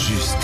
juste.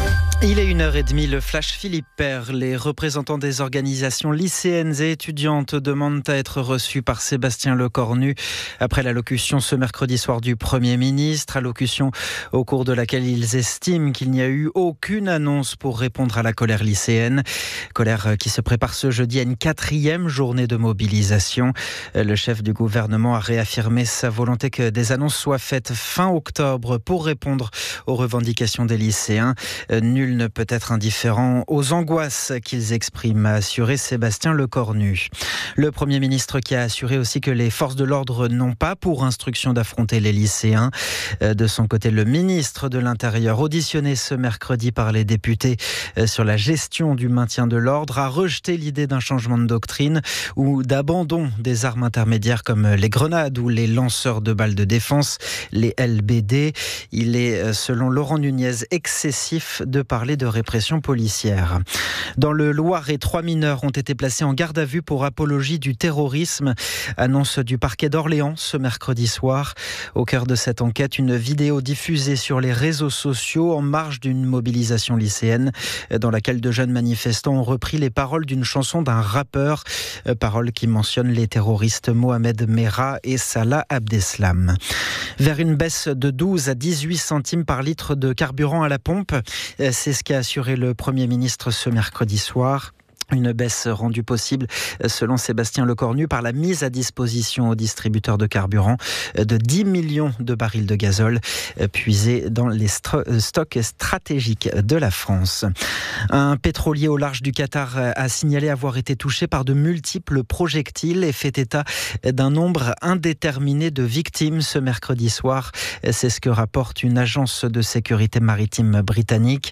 Il est 1h30, le Flash Philippe Père. Les représentants des organisations lycéennes et étudiantes demandent à être reçus par Sébastien Lecornu après l'allocution ce mercredi soir du Premier ministre. Allocution au cours de laquelle ils estiment qu'il n'y a eu aucune annonce pour répondre à la colère lycéenne. Colère qui se prépare ce jeudi à une 4e journée de mobilisation. Le chef du gouvernement a réaffirmé sa volonté que des annonces soient faites fin octobre pour répondre aux revendications des lycéens. Nul ne peut être indifférent aux angoisses qu'ils expriment, a assuré Sébastien Lecornu. Le Premier ministre qui a assuré aussi que les forces de l'ordre n'ont pas pour instruction d'affronter les lycéens. De son côté, le ministre de l'Intérieur, auditionné ce mercredi par les députés sur la gestion du maintien de l'ordre, a rejeté l'idée d'un changement de doctrine ou d'abandon des armes intermédiaires comme les grenades ou les lanceurs de balles de défense, les LBD. Il est, selon Laurent Nunez, excessif de parler de répression policière. Dans le Loiret, 3 mineurs ont été placés en garde à vue pour apologie du terrorisme. Annonce du parquet d'Orléans ce mercredi soir. Au cœur de cette enquête, une vidéo diffusée sur les réseaux sociaux en marge d'une mobilisation lycéenne dans laquelle de jeunes manifestants ont repris les paroles d'une chanson d'un rappeur. Paroles qui mentionnent les terroristes Mohamed Merah et Salah Abdeslam. Vers une baisse de 12 à 18 centimes par litre de carburant à la pompe. C'est ce qu'a assuré le Premier ministre ce mercredi soir. Une baisse rendue possible, selon Sébastien Lecornu, par la mise à disposition aux distributeurs de carburant de 10 millions de barils de gazole puisés dans les stocks stratégiques de la France. Un pétrolier au large du Qatar a signalé avoir été touché par de multiples projectiles et fait état d'un nombre indéterminé de victimes ce mercredi soir. C'est ce que rapporte une agence de sécurité maritime britannique.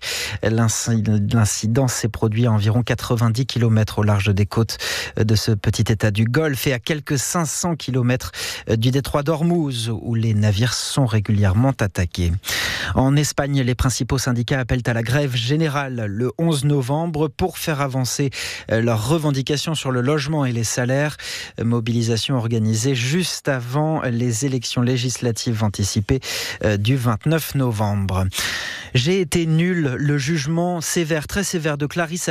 L'incident s'est produit à environ 90 km au large des côtes de ce petit état du Golfe et à quelques 500 km du détroit d'Ormuz où les navires sont régulièrement attaqués. En Espagne, les principaux syndicats appellent à la grève générale le 11 novembre pour faire avancer leurs revendications sur le logement et les salaires. Mobilisation organisée juste avant les élections législatives anticipées du 29 novembre. J'ai été nul. Le jugement sévère, très sévère de Clarisse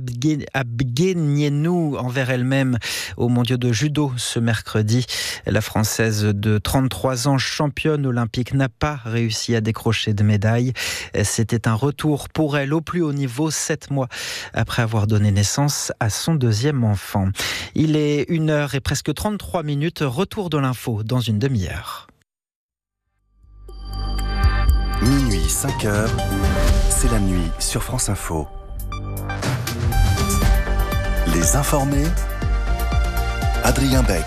Abguenienou envers elle-même aux mondiaux de judo ce mercredi. La Française de 33 ans, championne olympique, n'a pas réussi à décrocher de médaille. C'était un retour pour elle au plus haut niveau 7 mois après avoir donné naissance à son 2e enfant. Il est 1h et presque 33 minutes. Retour de l'info dans une demi-heure. Minuit, 5h, c'est la nuit sur France Info. Les informés, Adrien Beck.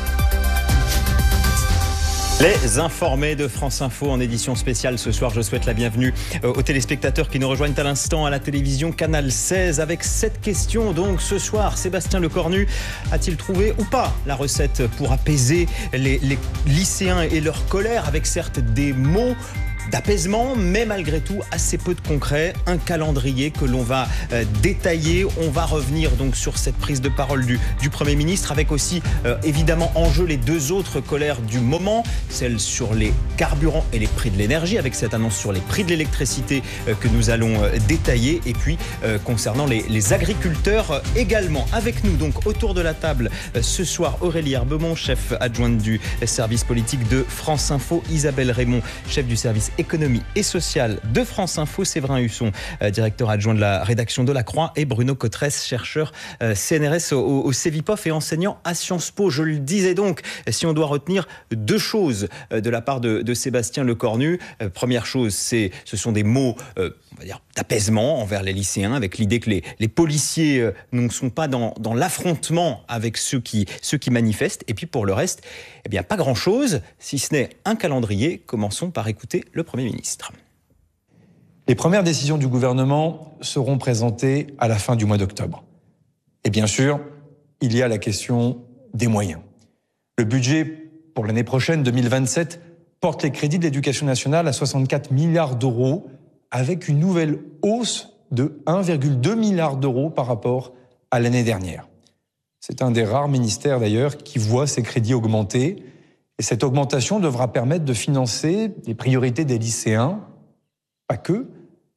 Les informés de France Info en édition spéciale ce soir. Je souhaite la bienvenue aux téléspectateurs qui nous rejoignent à l'instant à la télévision Canal 16 avec cette question. Donc ce soir, Sébastien Lecornu a-t-il trouvé ou pas la recette pour apaiser les lycéens et leur colère avec certes des mots d'apaisement, mais malgré tout assez peu de concret, un calendrier que l'on va détailler. On va revenir donc sur cette prise de parole du Premier ministre avec aussi évidemment en jeu les deux autres colères du moment, celle sur les carburants et les prix de l'énergie avec cette annonce sur les prix de l'électricité que nous allons détailler et puis concernant les agriculteurs également. Avec nous donc autour de la table ce soir Aurélie Herbemont, chef adjointe du service politique de France Info, Isabelle Raymond, chef du service économie et sociale de France Info, Séverin Husson, directeur adjoint de la rédaction de La Croix et Bruno Cotresse, chercheur CNRS au Cevipof et enseignant à Sciences Po. Je le disais donc, si on doit retenir deux choses de la part de Sébastien Lecornu, première chose, ce sont des mots on va dire d'apaisement envers les lycéens, avec l'idée que les policiers ne sont pas dans l'affrontement avec ceux qui manifestent. Et puis pour le reste, eh bien pas grand-chose, si ce n'est un calendrier. Commençons par écouter le Premier ministre. Les premières décisions du gouvernement seront présentées à la fin du mois d'octobre. Et bien sûr, il y a la question des moyens. Le budget pour l'année prochaine, 2027, porte les crédits de l'éducation nationale à 64 milliards d'euros, avec une nouvelle hausse de 1,2 milliard d'euros par rapport à l'année dernière. C'est un des rares ministères d'ailleurs qui voit ses crédits augmenter. Et cette augmentation devra permettre de financer les priorités des lycéens, pas que,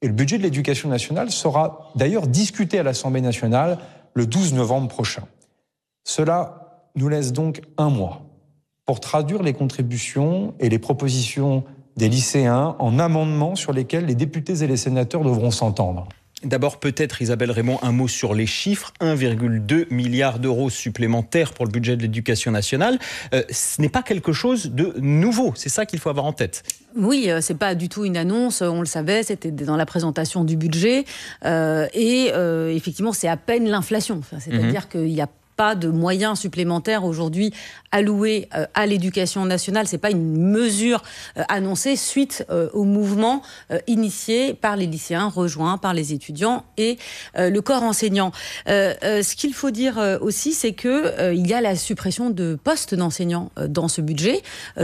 Et le budget de l'éducation nationale sera d'ailleurs discuté à l'Assemblée nationale le 12 novembre prochain. Cela nous laisse donc un mois pour traduire les contributions et les propositions des lycéens en amendements sur lesquels les députés et les sénateurs devront s'entendre. D'abord, peut-être, Isabelle Raymond, un mot sur les chiffres. 1,2 milliard d'euros supplémentaires pour le budget de l'éducation nationale. Ce n'est pas quelque chose de nouveau. C'est ça qu'il faut avoir en tête. Oui, c'est pas du tout une annonce. On le savait, c'était dans la présentation du budget. Effectivement, c'est à peine l'inflation. C'est-à-dire qu'il y a pas de moyens supplémentaires aujourd'hui alloués à l'éducation nationale. C'est pas une mesure annoncée suite au mouvement initié par les lycéens, rejoint par les étudiants et le corps enseignant. Ce qu'il faut dire aussi, c'est que il y a la suppression de postes d'enseignants dans ce budget,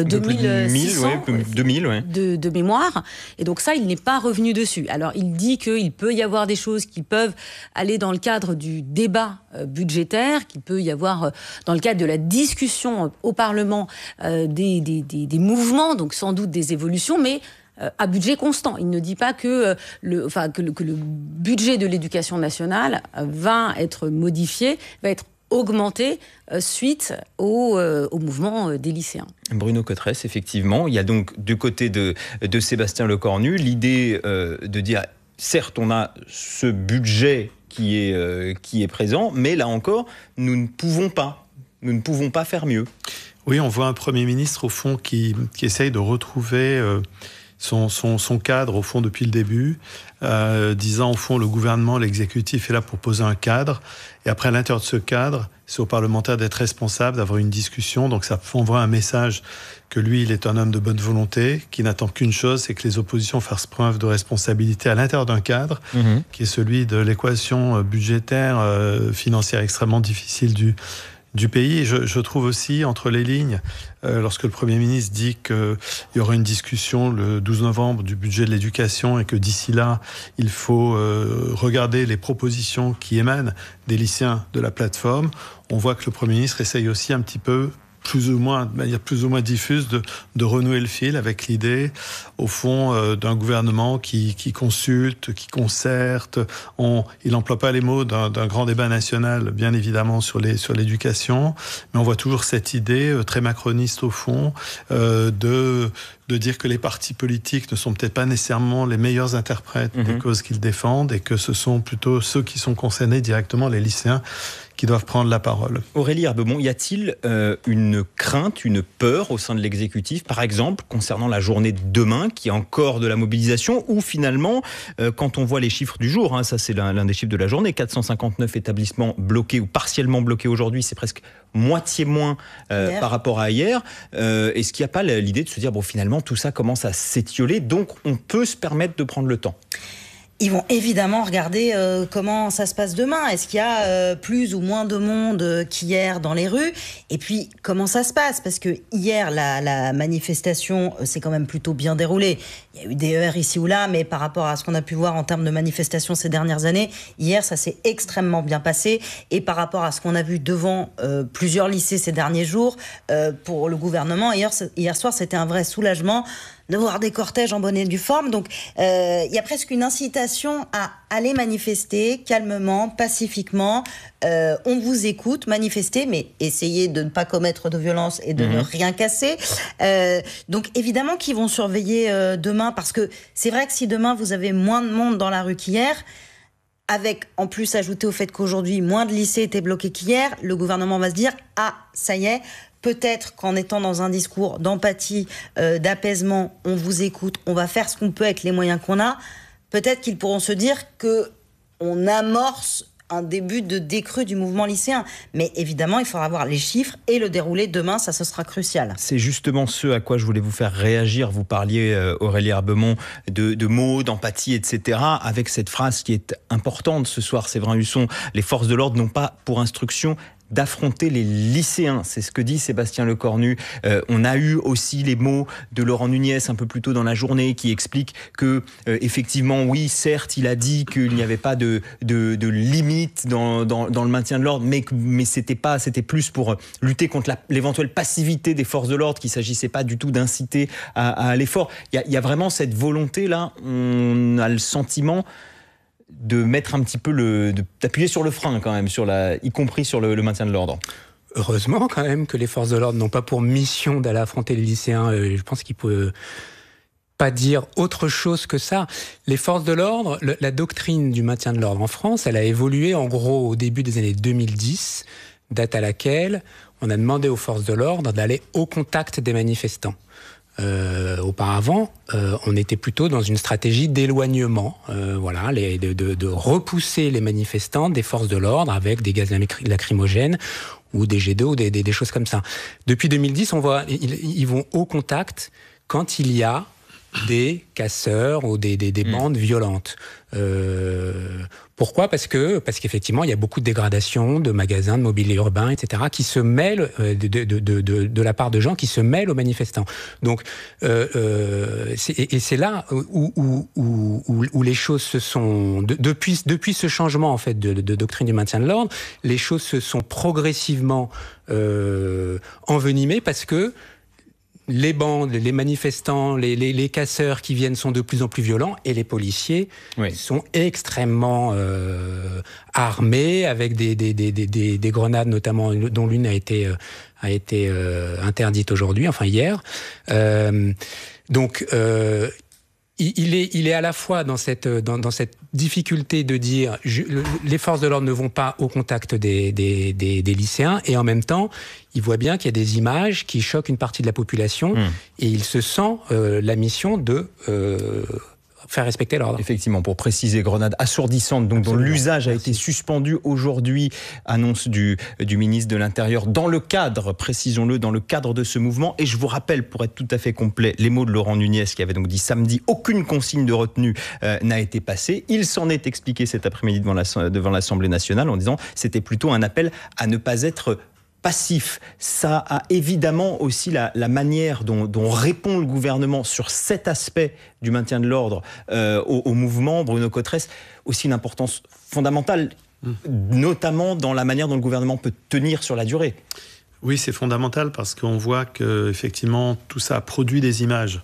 2600 de mémoire. Et donc ça, il n'est pas revenu dessus. Alors, il dit qu'il peut y avoir des choses qui peuvent aller dans le cadre du débat budgétaire, qu'il peut y avoir dans le cadre de la discussion au Parlement des mouvements, donc sans doute des évolutions, mais à budget constant. Il ne dit pas que le budget de l'éducation nationale va être modifié, va être augmenté suite au mouvement des lycéens. Bruno Cotresse, effectivement, il y a donc du côté de Sébastien Lecornu l'idée de dire, certes, on a ce budget qui est présent, mais là encore, nous ne pouvons pas faire mieux. Oui, on voit un Premier ministre, au fond, qui essaye de retrouver son cadre, au fond, depuis le début, disant, au fond, le gouvernement, l'exécutif est là pour poser un cadre, et après, à l'intérieur de ce cadre, c'est aux parlementaires d'être responsables, d'avoir une discussion, donc ça envoie un message que lui, il est un homme de bonne volonté, qui n'attend qu'une chose, c'est que les oppositions fassent preuve de responsabilité à l'intérieur d'un cadre, qui est celui de l'équation budgétaire, financière extrêmement difficile du pays. Et je trouve aussi, entre les lignes, lorsque le Premier ministre dit qu'il y aura une discussion le 12 novembre du budget de l'éducation et que d'ici là, il faut regarder les propositions qui émanent des lycéens de la plateforme, on voit que le Premier ministre essaye aussi un petit peu, de manière plus ou moins diffuse, de renouer le fil avec l'idée, au fond, d'un gouvernement qui consulte, qui concerte. Il n'emploie pas les mots d'un grand débat national, bien évidemment, sur l'éducation, mais on voit toujours cette idée très macroniste, au fond, de dire que les partis politiques ne sont peut-être pas nécessairement les meilleurs interprètes des causes qu'ils défendent et que ce sont plutôt ceux qui sont concernés directement, les lycéens, qui doivent prendre la parole. Aurélie Herbemont, y a-t-il une crainte, une peur au sein de l'exécutif, par exemple, concernant la journée de demain, qui est encore de la mobilisation, ou finalement, quand on voit les chiffres du jour, ça c'est l'un des chiffres de la journée, 459 établissements bloqués ou partiellement bloqués aujourd'hui, c'est presque moitié moins par rapport à hier. Est-ce qu'il n'y a pas l'idée de se dire, bon, finalement, tout ça commence à s'étioler, donc on peut se permettre de prendre le temps? Ils vont évidemment regarder comment ça se passe demain. Est-ce qu'il y a plus ou moins de monde qu'hier dans les rues? Et puis, comment ça se passe? Parce que hier, la manifestation s'est quand même plutôt bien déroulée. Il y a eu des heurts ici ou là, mais par rapport à ce qu'on a pu voir en termes de manifestations ces dernières années, hier, ça s'est extrêmement bien passé. Et par rapport à ce qu'on a vu devant plusieurs lycées ces derniers jours, pour le gouvernement, hier soir, c'était un vrai soulagement de voir des cortèges en bonne et due forme. Donc, il y a presque une incitation à aller manifester calmement, pacifiquement. On vous écoute, manifester, mais essayez de ne pas commettre de violence et de ne rien casser. Donc, évidemment qu'ils vont surveiller demain, parce que c'est vrai que si demain, vous avez moins de monde dans la rue qu'hier, avec, en plus, ajouté au fait qu'aujourd'hui, moins de lycées étaient bloqués qu'hier, le gouvernement va se dire « Ah, ça y est ». Peut-être qu'en étant dans un discours d'empathie, d'apaisement, on vous écoute, on va faire ce qu'on peut avec les moyens qu'on a. Peut-être qu'ils pourront se dire qu'on amorce un début de décrue du mouvement lycéen. Mais évidemment, il faudra voir les chiffres et le déroulé demain, ça, ce sera crucial. C'est justement ce à quoi je voulais vous faire réagir. Vous parliez, Aurélie Herbemont, de mots, d'empathie, etc. Avec cette phrase qui est importante ce soir, Séverin Husson, les forces de l'ordre n'ont pas pour instruction d'affronter les lycéens. C'est ce que dit Sébastien Lecornu. On a eu aussi les mots de Laurent Nunez un peu plus tôt dans la journée qui explique que effectivement, oui, certes, il a dit qu'il n'y avait pas de limite dans le maintien de l'ordre, mais c'était plus pour lutter contre l'éventuelle passivité des forces de l'ordre, qu'il ne s'agissait pas du tout d'inciter à l'effort. Il y a vraiment cette volonté-là, on a le sentiment de mettre un petit peu d'appuyer sur le frein quand même, y compris sur le maintien de l'ordre. Heureusement quand même que les forces de l'ordre n'ont pas pour mission d'aller affronter les lycéens. Je pense qu'il peut pas dire autre chose que ça. Les forces de l'ordre, la doctrine du maintien de l'ordre en France, elle a évolué en gros au début des années 2010, date à laquelle on a demandé aux forces de l'ordre d'aller au contact des manifestants. Auparavant, on était plutôt dans une stratégie d'éloignement, de repousser les manifestants des forces de l'ordre avec des gaz lacrymogènes ou des jets d'eau, des choses comme ça. Depuis 2010, on voit, ils vont au contact quand il y a des casseurs ou des bandes violentes. Pourquoi ? Parce qu'effectivement, il y a beaucoup de dégradations de magasins, de mobilier urbain, etc., qui se mêlent de la part de gens qui se mêlent aux manifestants. Donc, c'est là où les choses se sont depuis ce changement en fait de doctrine du maintien de l'ordre, les choses se sont progressivement envenimées parce que les bandes, les manifestants, les casseurs qui viennent sont de plus en plus violents et les policiers sont extrêmement armés avec des grenades notamment, dont l'une a été interdite aujourd'hui, enfin hier. Donc il est à la fois dans cette difficulté de dire les forces de l'ordre ne vont pas au contact des lycéens, et en même temps il voit bien qu'il y a des images qui choquent une partie de la population et il se sent la mission de faire respecter l'ordre. Effectivement, pour préciser, grenade assourdissante, donc dont l'usage a été suspendu aujourd'hui, annonce du ministre de l'Intérieur, dans le cadre, précisons-le, dans le cadre de ce mouvement. Et je vous rappelle, pour être tout à fait complet, les mots de Laurent Nunez, qui avait donc dit samedi, aucune consigne de retenue n'a été passée. Il s'en est expliqué cet après-midi devant l'Assemblée nationale en disant c'était plutôt un appel à ne pas être passif. Ça a évidemment aussi la manière dont répond le gouvernement sur cet aspect du maintien de l'ordre au mouvement. Bruno Cotresse, aussi une importance fondamentale, notamment dans la manière dont le gouvernement peut tenir sur la durée. Oui, c'est fondamental parce qu'on voit qu'effectivement tout ça a produit des images.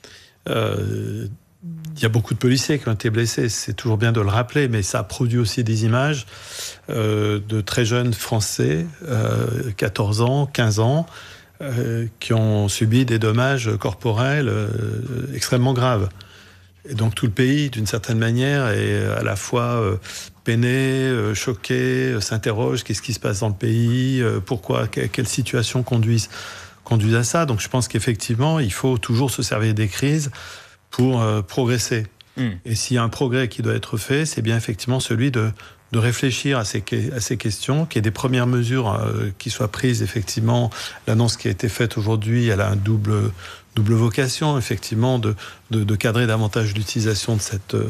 Il y a beaucoup de policiers qui ont été blessés, c'est toujours bien de le rappeler, mais ça a produit aussi des images de très jeunes Français, 14 ans, 15 ans, qui ont subi des dommages corporels extrêmement graves. Et donc tout le pays, d'une certaine manière, est à la fois peiné, choqué, s'interroge, qu'est-ce qui se passe dans le pays, pourquoi, quelles situations conduisent à ça. Donc je pense qu'effectivement, il faut toujours se servir des crises pour progresser. Et s'il y a un progrès qui doit être fait, c'est bien effectivement celui de réfléchir à ces questions, qu'il y ait des premières mesures qui soient prises. Effectivement, l'annonce qui a été faite aujourd'hui, elle a un double vocation, effectivement, de cadrer davantage l'utilisation de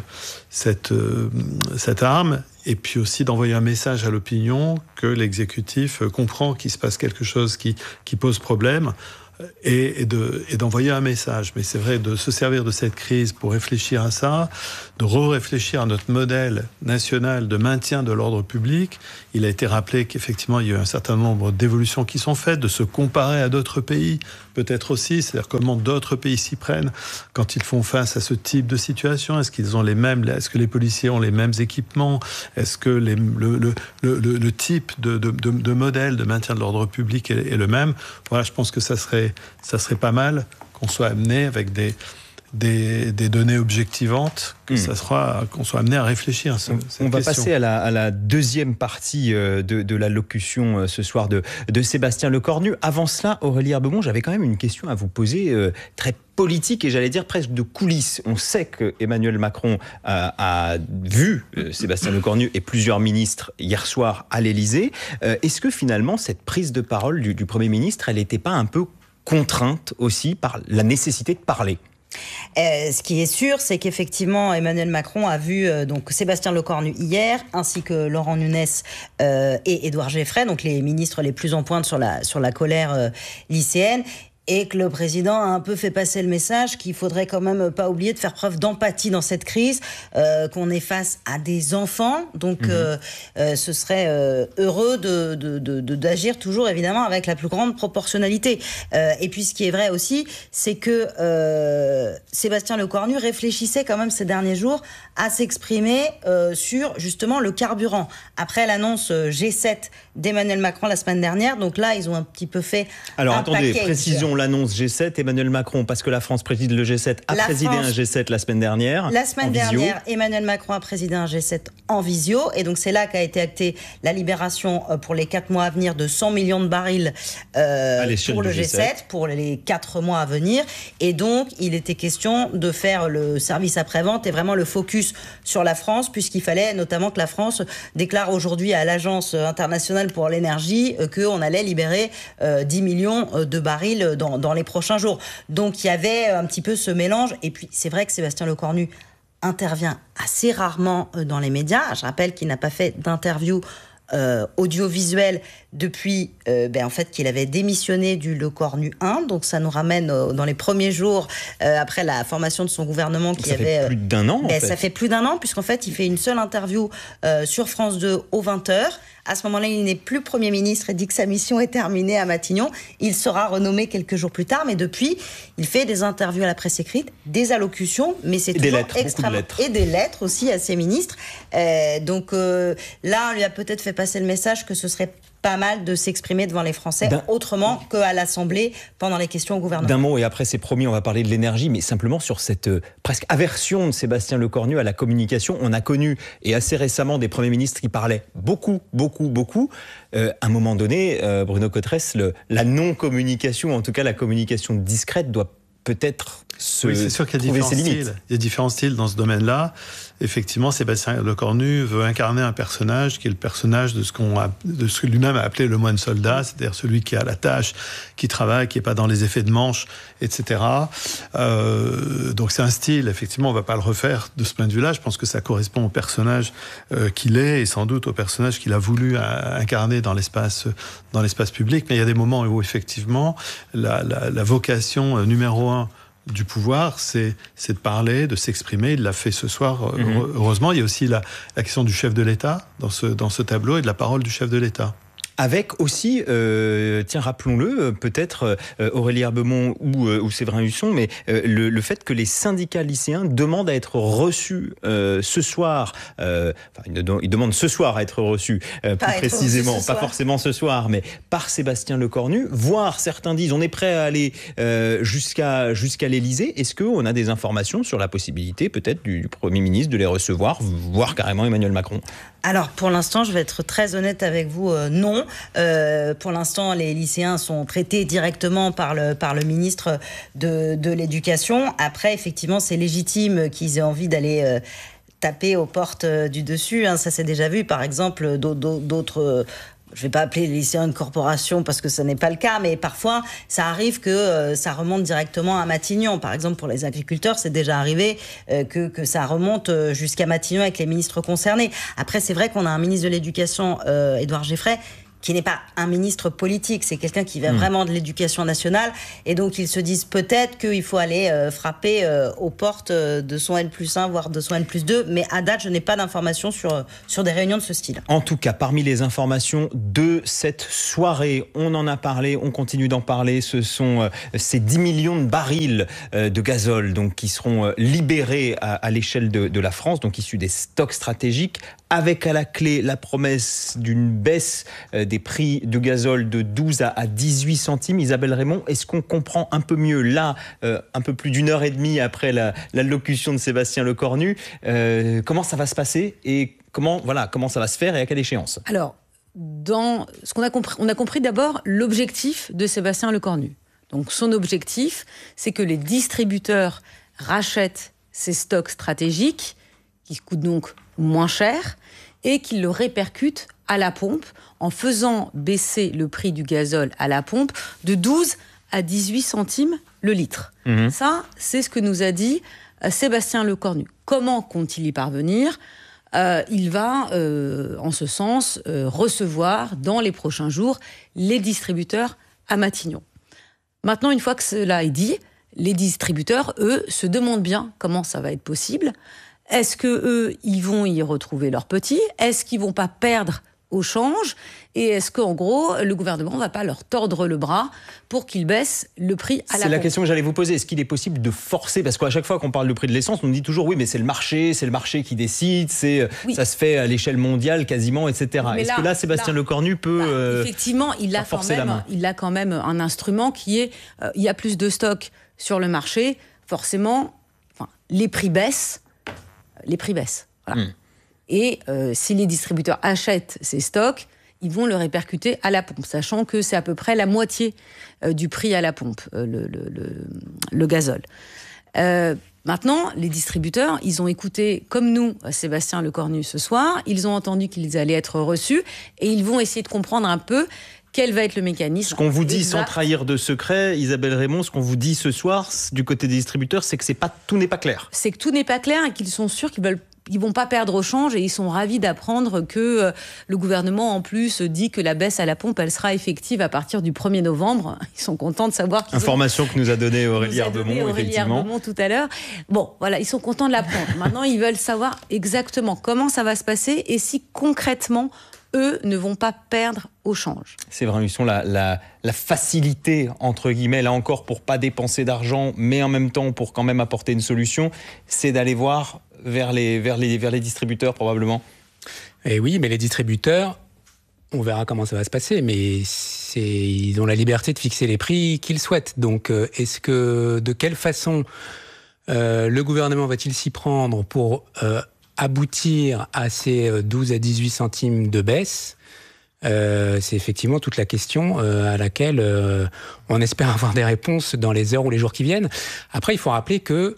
cette arme, et puis aussi d'envoyer un message à l'opinion que l'exécutif comprend qu'il se passe quelque chose qui pose problème, et d'envoyer un message. Mais c'est vrai, de se servir de cette crise pour réfléchir à ça, de réfléchir à notre modèle national de maintien de l'ordre public. Il a été rappelé qu'effectivement, il y a eu un certain nombre d'évolutions qui sont faites, de se comparer à d'autres pays, peut-être aussi, c'est-à-dire comment d'autres pays s'y prennent quand ils font face à ce type de situation. Est-ce que les policiers ont les mêmes équipements? Est-ce que le type de modèle de maintien de l'ordre public est le même? Voilà, je pense que ça serait pas mal qu'on soit amené avec des données objectivantes, qu'on soit amené à réfléchir. On va passer à la deuxième partie de l'allocution ce soir de Sébastien Lecornu. Avant cela, Aurélie Herbemont, j'avais quand même une question à vous poser, très politique et j'allais dire presque de coulisses. On sait qu'Emmanuel Macron a vu Sébastien Lecornu et plusieurs ministres hier soir à l'Élysée. Est-ce que finalement, cette prise de parole du Premier ministre, elle n'était pas un peu contrainte aussi par la nécessité de parler ? Ce qui est sûr, c'est qu'effectivement, Emmanuel Macron a vu donc Sébastien Lecornu hier, ainsi que Laurent Nunez et Édouard Geffray, donc les ministres les plus en pointe sur la colère lycéenne. Et que le président a un peu fait passer le message qu'il faudrait quand même pas oublier de faire preuve d'empathie dans cette crise, qu'on est face à des enfants, donc ce serait heureux d'agir toujours évidemment avec la plus grande proportionnalité. Et puis ce qui est vrai aussi, c'est que Sébastien Lecornu réfléchissait quand même ces derniers jours à s'exprimer sur justement le carburant. Après l'annonce G7 d'Emmanuel Macron la semaine dernière, donc là ils ont un petit peu fait attendez, package. Précisons l'annonce G7, Emmanuel Macron, parce que la France préside le G7, a présidé un G7 la semaine dernière. La semaine dernière, Emmanuel Macron a présidé un G7 en visio, et donc c'est là qu'a été actée la libération pour les 4 mois à venir de 100 millions de barils pour le G7, pour les 4 mois à venir. Et donc, il était question de faire le service après-vente et vraiment le focus sur la France, puisqu'il fallait notamment que la France déclare aujourd'hui à l'Agence internationale pour l'énergie qu'on allait libérer 10 millions de barils dans les prochains jours. Donc il y avait un petit peu ce mélange. Et puis c'est vrai que Sébastien Lecornu intervient assez rarement dans les médias. Je rappelle qu'il n'a pas fait d'interview audiovisuel depuis en fait qu'il avait démissionné du Lecornu 1, donc ça nous ramène dans les premiers jours après la formation de son gouvernement qui avait fait plus d'un an. Ça fait plus d'un an, puisqu'en fait il fait une seule interview sur France 2 aux 20h. À ce moment-là, il n'est plus Premier ministre et dit que sa mission est terminée à Matignon. Il sera renommé quelques jours plus tard, mais depuis, il fait des interviews à la presse écrite, des allocutions, mais c'est toujours extrêmement... Et des lettres aussi à ses ministres. Donc là, on lui a peut-être fait passer le message que ce serait pas mal de s'exprimer devant les Français autrement qu'à l'Assemblée pendant les questions au gouvernement. D'un mot, et après c'est promis, on va parler de l'énergie, mais simplement sur cette presque aversion de Sébastien Lecornu à la communication. On a connu, et assez récemment, des premiers ministres qui parlaient beaucoup. À un moment donné, Bruno Cotresse, la non-communication, en tout cas la communication discrète, doit peut-être c'est sûr qu'il y a différents styles. Il y a différents styles dans ce domaine-là. Effectivement, Sébastien Lecornu veut incarner un personnage qui est le personnage de ce que lui-même a appelé le moine soldat, c'est-à-dire celui qui a la tâche, qui travaille, qui n'est pas dans les effets de manche, etc. Donc c'est un style, effectivement, on ne va pas le refaire de ce point de vue-là. Je pense que ça correspond au personnage qu'il est et sans doute au personnage qu'il a voulu incarner dans l'espace public. Mais il y a des moments où, effectivement, la vocation numéro 1 du pouvoir, c'est de parler, de s'exprimer. Il l'a fait ce soir, heureusement. Il y a aussi la question du chef de l'État dans ce tableau et de la parole du chef de l'État. Avec aussi, rappelons-le, peut-être Aurélie Herbemont ou Séverin Husson, mais le fait que les syndicats lycéens demandent à être reçus ce soir. Ils demandent ce soir à être reçus, plus précisément, pas forcément ce soir, mais par Sébastien Lecornu. Voire certains disent on est prêt à aller jusqu'à l'Élysée. Est-ce qu'on a des informations sur la possibilité peut-être du Premier ministre de les recevoir, voire carrément Emmanuel Macron? Alors, pour l'instant, je vais être très honnête avec vous, non. Pour l'instant, les lycéens sont traités directement par le ministre de l'Éducation. Après, effectivement, c'est légitime qu'ils aient envie d'aller taper aux portes du dessus. Ça s'est déjà vu, par exemple, d'autres... Je ne vais pas appeler les lycéens une corporation parce que ce n'est pas le cas, mais parfois, ça arrive que ça remonte directement à Matignon. Par exemple, pour les agriculteurs, c'est déjà arrivé que ça remonte jusqu'à Matignon avec les ministres concernés. Après, c'est vrai qu'on a un ministre de l'Éducation, Édouard Geffray, qui n'est pas un ministre politique, c'est quelqu'un qui vient vraiment de l'éducation nationale, et donc ils se disent peut-être qu'il faut aller frapper aux portes de son N+1, voire de son N+2, mais à date, je n'ai pas d'informations sur des réunions de ce style. En tout cas, parmi les informations de cette soirée, on en a parlé, on continue d'en parler, ce sont ces 10 millions de barils de gazole donc, qui seront libérés à l'échelle de la France, donc issus des stocks stratégiques, avec à la clé la promesse d'une baisse des prix du gazole de 12 à 18 centimes. Isabelle Raymond, est-ce qu'on comprend un peu mieux, là, un peu plus d'1 heure et demie après l'allocution de Sébastien Lecornu, comment ça va se passer et comment ça va se faire et à quelle échéance? Alors, dans ce qu'on a compris, on a compris d'abord l'objectif de Sébastien Lecornu. Donc son objectif, c'est que les distributeurs rachètent ces stocks stratégiques, qui coûtent donc moins cher, et qu'ils le répercutent à la pompe en faisant baisser le prix du gazole à la pompe de 12 à 18 centimes le litre. Ça, c'est ce que nous a dit Sébastien Lecornu. Comment compte-t-il y parvenir ? Il va, en ce sens, recevoir dans les prochains jours les distributeurs à Matignon. Maintenant, une fois que cela est dit, les distributeurs, eux, se demandent bien comment ça va être possible. Est-ce qu'eux, ils vont y retrouver leurs petits ? Est-ce qu'ils ne vont pas perdre au change ? Et est-ce qu'en gros, le gouvernement ne va pas leur tordre le bras pour qu'ils baissent le prix à la pompe ? C'est la question que j'allais vous poser. Est-ce qu'il est possible de forcer ? Parce qu'à chaque fois qu'on parle du prix de l'essence, on nous dit toujours oui, mais c'est le marché qui décide, ça se fait à l'échelle mondiale quasiment, etc. Est-ce que là, Sébastien Lecornu peut effectivement, il a quand même un instrument qui est il y a plus de stock sur le marché, forcément, les prix baissent. Voilà. Et si les distributeurs achètent ces stocks, ils vont le répercuter à la pompe, sachant que c'est à peu près la moitié du prix à la pompe, le gazole. Maintenant, les distributeurs, ils ont écouté, comme nous, Sébastien Lecornu ce soir, ils ont entendu qu'ils allaient être reçus et ils vont essayer de comprendre un peu quel va être le mécanisme. Ce qu'on vous dit sans trahir de secret, Isabelle Raymond, ce qu'on vous dit ce soir du côté des distributeurs, c'est que tout n'est pas clair. C'est que tout n'est pas clair et qu'ils sont sûrs qu'ils vont pas perdre au change et ils sont ravis d'apprendre que le gouvernement en plus dit que la baisse à la pompe elle sera effective à partir du 1er novembre. Ils sont contents de savoir information que nous a donnée Aurélie Ardemont, effectivement. Tout à l'heure. Bon, voilà, ils sont contents de l'apprendre. Maintenant, ils veulent savoir exactement comment ça va se passer et si concrètement eux ne vont pas perdre au change. Séverin Husson, la facilité, entre guillemets, là encore, pour pas dépenser d'argent, mais en même temps pour quand même apporter une solution, c'est d'aller voir vers les distributeurs, probablement. Et oui, mais les distributeurs, on verra comment ça va se passer, mais ils ont la liberté de fixer les prix qu'ils souhaitent. Donc, de quelle façon le gouvernement va-t-il s'y prendre pour aboutir à ces 12 à 18 centimes de baisse ? C'est effectivement toute la question à laquelle on espère avoir des réponses dans les heures ou les jours qui viennent. Après, il faut rappeler que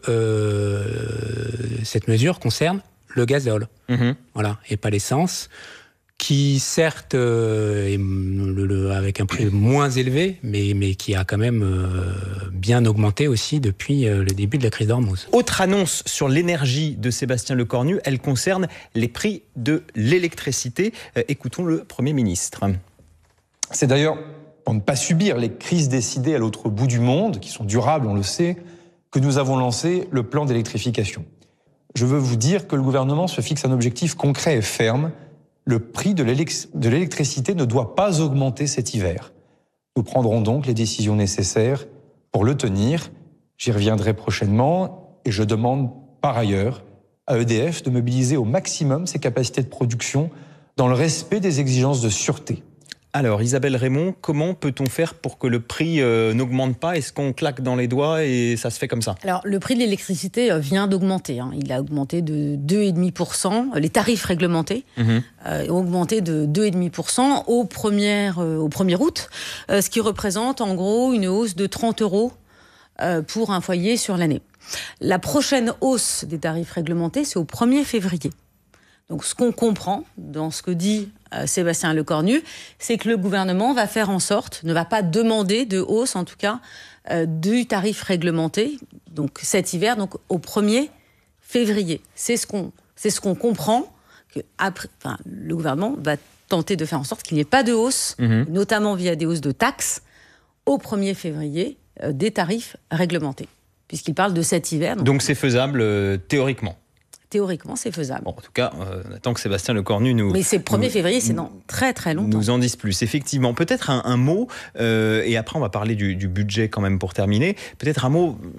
cette mesure concerne le gazole, voilà, et pas l'essence, qui certes est avec un prix moins élevé, mais qui a quand même bien augmenté aussi depuis le début de la crise d'Ormuz. Autre annonce sur l'énergie de Sébastien Lecornu, elle concerne les prix de l'électricité. Écoutons le Premier ministre. C'est d'ailleurs pour ne pas subir les crises décidées à l'autre bout du monde, qui sont durables, on le sait, que nous avons lancé le plan d'électrification. Je veux vous dire que le gouvernement se fixe un objectif concret et ferme. Le prix de l'électricité ne doit pas augmenter cet hiver. Nous prendrons donc les décisions nécessaires pour le tenir. J'y reviendrai prochainement et je demande par ailleurs à EDF de mobiliser au maximum ses capacités de production dans le respect des exigences de sûreté. Alors Isabelle Raymond, comment peut-on faire pour que le prix n'augmente pas ? Est-ce qu'on claque dans les doigts et ça se fait comme ça ? Alors le prix de l'électricité vient d'augmenter. Il a augmenté de 2,5%. Les tarifs réglementés ont augmenté de 2,5% au 1er août, ce qui représente en gros une hausse de 30 € pour un foyer sur l'année. La prochaine hausse des tarifs réglementés, c'est au 1er février. Donc ce qu'on comprend dans ce que dit Sébastien Lecornu, c'est que le gouvernement va faire en sorte, ne va pas demander de hausse en tout cas, du tarif réglementé, donc cet hiver, donc au 1er février. C'est ce qu'on comprend, que le gouvernement va tenter de faire en sorte qu'il n'y ait pas de hausse, notamment via des hausses de taxes, au 1er février, des tarifs réglementés, puisqu'il parle de cet hiver. Donc c'est faisable théoriquement ? Théoriquement, c'est faisable. Bon, en tout cas, on attend que Sébastien Lecornu nous... Mais c'est le 1er février, c'est dans très très longtemps. Nous en dise plus. Effectivement, peut-être un mot, et après on va parler du budget quand même pour terminer, peut-être un mot